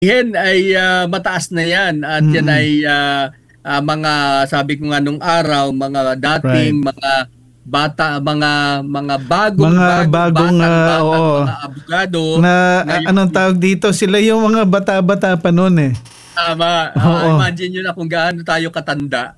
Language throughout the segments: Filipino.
Yan ay mataas na yan at yan Mm. ay mga sabi ko nga nung araw mga Right. dating mga bata mga Mga bagong bagong batang oo, mga abogado na anong ngayon. tawag dito? Sila yung mga bata-bata pa noon eh. Tama. Oo. Imagine nyo na kung gaano tayo katanda.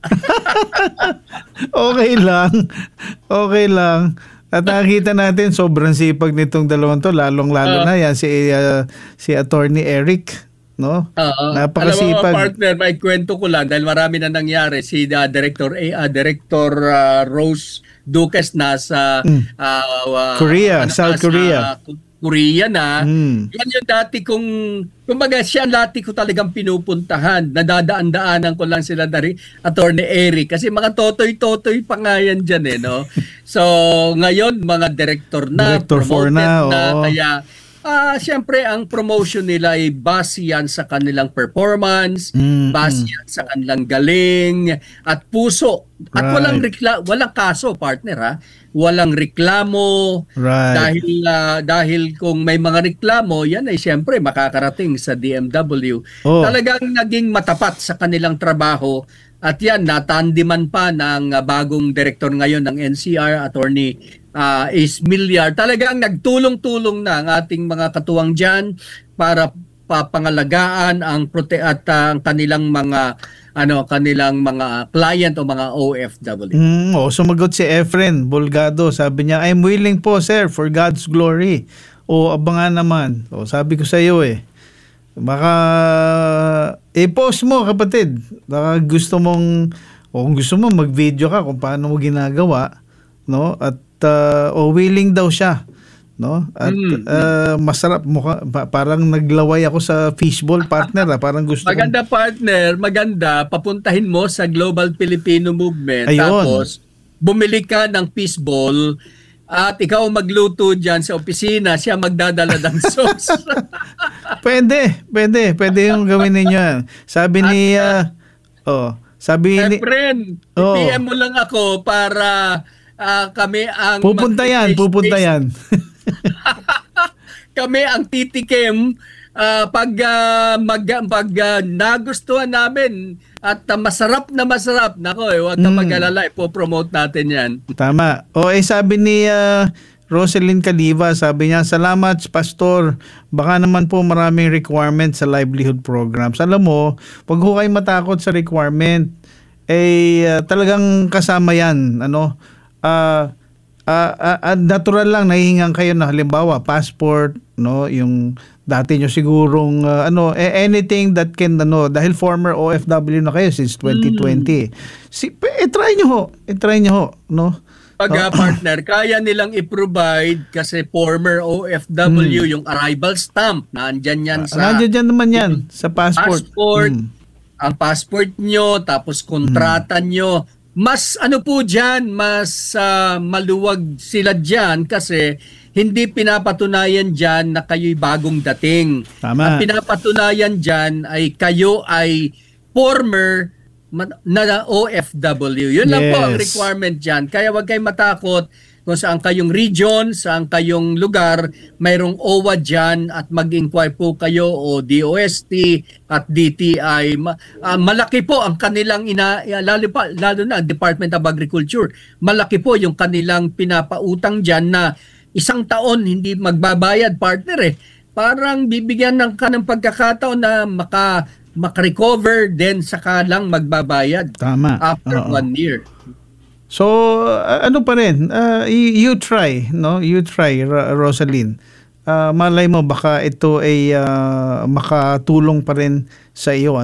Okay lang. Okay lang. At nakita natin sobrang sipag nitong dalawang to, lalong-lalo uh, na yan si Attorney Eric, no? Alam mo Napakasipag. partner, may kwento ko lang dahil marami na nangyari. Si Director Rose Duques nasa Mm. Korea, ano na South sa Korea. Korea na. Mm. Yan yung dati kong kumbaga siya dati ko talagang pinupuntahan. Nadadaan-daanan ko lang sila dari Attorney Eric kasi mga totoy-totoy pa nga yan dyan eh, no? So, ngayon mga director na, Director 4 promoted na, na, oo. kaya siyempre ang promotion nila ay base yan sa kanilang performance, base yan sa kanilang galing at puso. At Right. walang kaso, partner ha. Walang reklamo Right. dahil kung may mga reklamo, yan ay siyempre makakarating sa DMW. Oh, Talagang naging matapat sa kanilang trabaho at yan natandiman pa ng bagong direktor ngayon ng NCR, Attorney Ace Millar. Talagang nagtulong-tulong na ang ating mga katuwang dyan para papangalagaan at ang kanilang mga client o mga OFW. sumagot si Efren Bolgado. Sabi niya, I'm willing po, sir, for God's glory. O, abangan naman. O, sabi ko sa iyo eh. Baka, i-post mo, kapatid. Baka kung gusto mo, mag-video ka kung paano mo ginagawa. No? At, willing daw siya. No? At masarap parang naglaway ako sa fishball, partner. Parang gusto Maganda partner, maganda. Papuntahin mo sa Global Filipino Movement. Ayun. Tapos, bumili ka ng fishball at ikaw magluto dyan sa opisina, siya magdadala ng sauce. Pwede yung gawin ninyo yan. Sabi ni Friend, PM mo lang ako para kami ang pupunta yan. Kami ang titikim pag nagustuhan namin at masarap, nako huwag ka mag-alala, ipopromote natin yan. Tama. Sabi ni Roselyn Caliva, sabi niya, salamat Pastor, baka naman po maraming requirement sa livelihood programs. Alam mo, wag ho kayo matakot sa requirement. Talagang kasama yan. Natural lang nahihingan kayo na halimbawa passport, no, yung dati nyo sigurong anything that can dahil former OFW na kayo since 2020. Try nyo ho, no. Pag partner, kaya nilang i-provide kasi former OFW yung arrival stamp, nandiyan yan nandiyan naman yan sa passport. Ang passport nyo, tapos kontrata nyo. Mas mas maluwag sila dyan kasi hindi pinapatunayan dyan na kayo'y bagong dating. Tama. Ang pinapatunayan dyan ay kayo ay former na OFW. Yun lang po ang requirement dyan. Kaya wag kayong matakot kung saan kayong region, saan kayong lugar, mayroong OWA dyan at mag-inquire po kayo o DOST at DTI. Malaki po ang kanilang lalo na Department of Agriculture. Malaki po yung kanilang pinapautang dyan na isang taon hindi magbabayad, partner eh. Parang bibigyan ng pagkakataon na makarecover then saka lang magbabayad. Tama. After 1 year. So, pa rin, you try, no? You try, Rosalyn. Malay mo, baka ito ay makatulong pa rin sa iyo,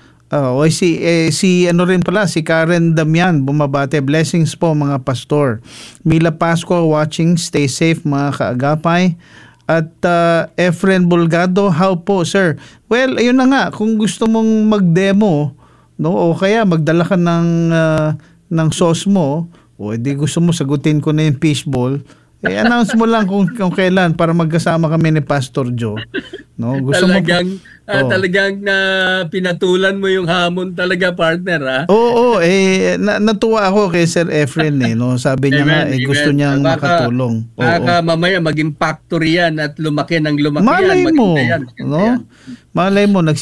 si Karen Damian, bumabate. Blessings po, mga pastor. Mila Pasco watching, stay safe, mga kaagapay. At Efren Bolgado, how po, sir? Well, ayun na nga, kung gusto mong mag-demo, no, o kaya magdala ka ng sauce mo, o hindi gusto mo sagutin ko na yung fishball, announce mo lang kung kailan para magkasama kami ni Pastor Joe. No, gusto Talagang mo talagang pinatulan mo yung hamon talaga, partner, ha? Oo, natuwa ako kay Sir Efren no. Sabi niya nga gusto niyang makatulong. Baka mamaya maging factory yan at lumaki ng lumaki Malay yan. mo, Yan. no? Malay mo